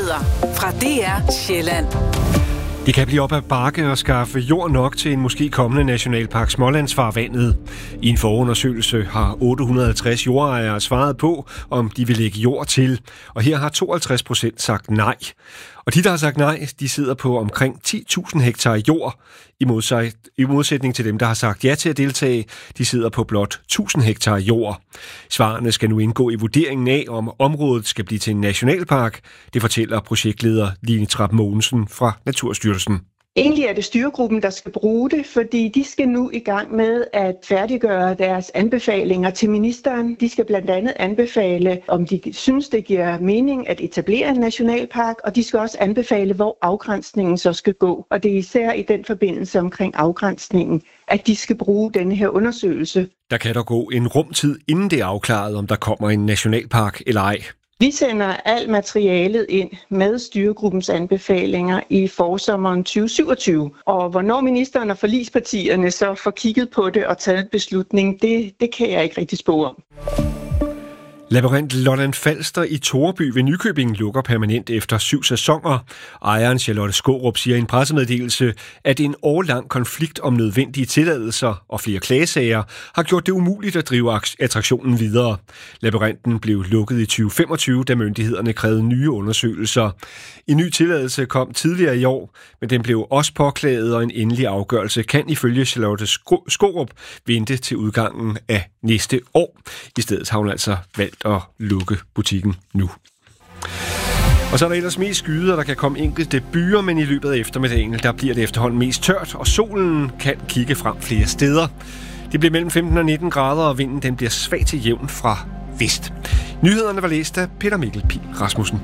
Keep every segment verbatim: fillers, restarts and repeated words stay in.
Nyheder fra D R Sjælland. Det kan blive op ad bakke og skaffe jord nok til en måske kommende nationalpark Smålandsfarvandet. I en forundersøgelse har otte hundrede og halvtreds jordejere svaret på, om de vil lægge jord til. Og her har tooghalvtreds procent sagt nej. Og de, der har sagt nej, de sidder på omkring ti tusind hektar jord. I, modsæt, I modsætning til dem, der har sagt ja til at deltage, de sidder på blot tusind hektar jord. Svarene skal nu indgå i vurderingen af, om området skal blive til en nationalpark. Det fortæller projektleder Line Trapp Mogensen fra Naturstyrelsen. Egentlig er det styregruppen, der skal bruge det, fordi de skal nu i gang med at færdiggøre deres anbefalinger til ministeren. De skal blandt andet anbefale, om de synes, det giver mening at etablere en nationalpark, og de skal også anbefale, hvor afgrænsningen så skal gå. Og det er især i den forbindelse omkring afgrænsningen, at de skal bruge denne her undersøgelse. Der kan der gå en rumtid, inden det er afklaret, om der kommer en nationalpark eller ej. Vi sender alt materialet ind med styregruppens anbefalinger i forsommeren tyve syvogtyve. Og hvornår ministeren og forligspartierne så får kigget på det og taget en beslutning, det, det kan jeg ikke rigtig spå om. Labyrint Lolland Falster i Toreby ved Nykøbing lukker permanent efter syv sæsoner. Ejeren Charlotte Skaarup siger i en pressemeddelelse, at en årlang konflikt om nødvendige tilladelser og flere klagesager har gjort det umuligt at drive attraktionen videre. Labyrinten blev lukket i tyve femogtyve, da myndighederne krævede nye undersøgelser. En ny tilladelse kom tidligere i år, men den blev også påklaget, og en endelig afgørelse kan ifølge Charlotte Skaarup vente til udgangen af næste år. I stedet har hun altså valgt at lukke butikken nu. Og så er der ellers mest skyder, der kan komme enkelte byer, men i løbet af eftermiddagen, der bliver det efterhånden mest tørt, og solen kan kigge frem flere steder. Det bliver mellem femten og nitten grader, og vinden den bliver svag til jævn fra vest. Nyhederne var læst af Peter Mikkel Pihl Rasmussen.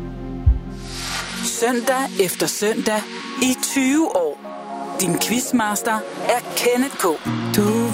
Søndag efter søndag i tyve år. Din quizmaster er Kenneth K. Du